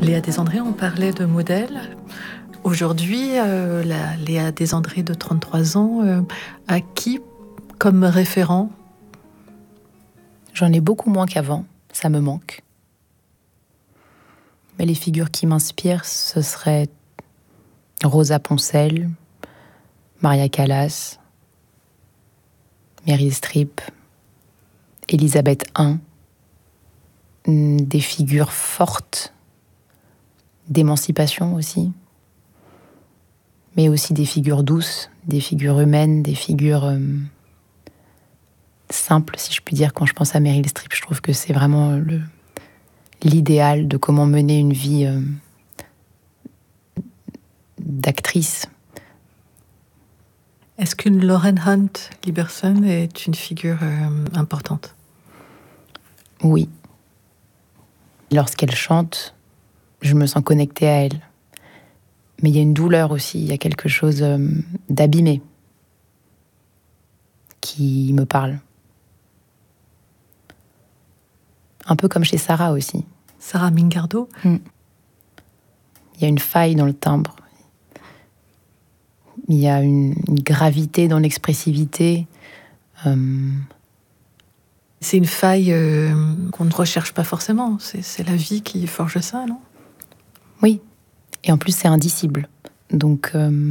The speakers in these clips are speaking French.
Léa Desandré, on parlait de modèle. Aujourd'hui, la Léa Desandré de 33 ans a qui comme référent? J'en ai beaucoup moins qu'avant, ça me manque. Mais les figures qui m'inspirent, ce seraient Rosa Poncel, Maria Callas, Meryl Streep, Elisabeth I, des figures fortes, d'émancipation aussi, mais aussi des figures douces, des figures humaines, des figures simples, si je puis dire. Quand je pense à Meryl Streep, je trouve que c'est vraiment l'idéal de comment mener une vie d'actrice. Est-ce qu'une Lauren Hunt Liberson est une figure importante? Oui. Lorsqu'elle chante, je me sens connectée à elle. Mais il y a une douleur aussi, il y a quelque chose d'abîmé qui me parle. Un peu comme chez Sarah aussi. Sarah Mingardo. Il y a une faille dans le timbre. Il y a une gravité dans l'expressivité. C'est une faille qu'on ne recherche pas forcément. C'est la vie qui forge ça, non? Oui. Et en plus, c'est indicible. Donc,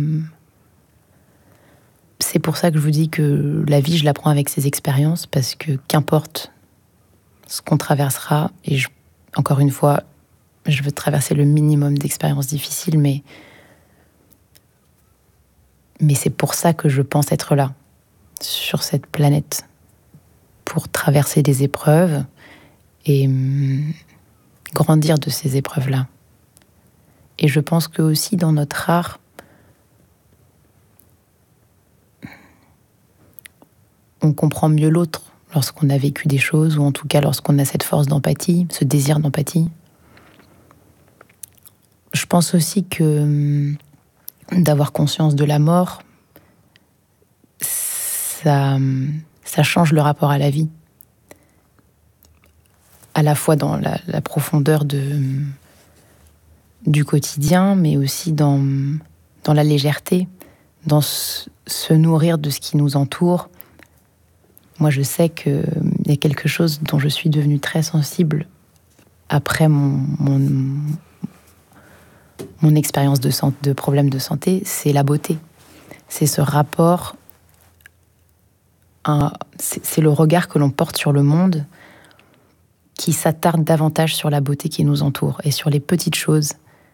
c'est pour ça que je vous dis que la vie, je la prends avec ses expériences, parce que qu'importe ce qu'on traversera, et encore une fois, je veux traverser le minimum d'expériences difficiles, mais c'est pour ça que je pense être là, sur cette planète, pour traverser des épreuves et grandir de ces épreuves-là. Et je pense que aussi dans notre art, on comprend mieux l'autre lorsqu'on a vécu des choses, ou en tout cas lorsqu'on a cette force d'empathie, ce désir d'empathie. Je pense aussi que d'avoir conscience de la mort, ça change le rapport à la vie. À la fois dans la profondeur du quotidien, mais aussi dans la légèreté, dans se nourrir de ce qui nous entoure. Moi, je sais qu'il y a quelque chose dont je suis devenue très sensible après mon expérience de problème de santé, c'est la beauté. C'est ce rapport, c'est le regard que l'on porte sur le monde qui s'attarde davantage sur la beauté qui nous entoure et sur les petites choses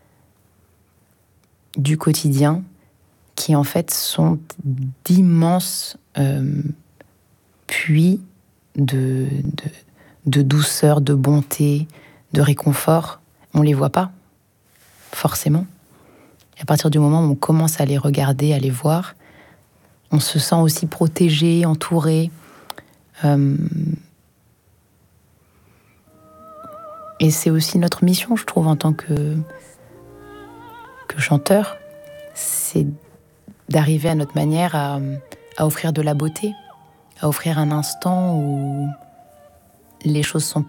du quotidien qui, en fait, sont d'immenses puits de douceur, de bonté, de réconfort. On ne les voit pas, forcément. Et à partir du moment où on commence à les regarder, à les voir, on se sent aussi protégé, entouré. Et c'est aussi notre mission, je trouve, en tant que chanteur, c'est d'arriver à notre manière à offrir de la beauté, à offrir un instant où les choses sont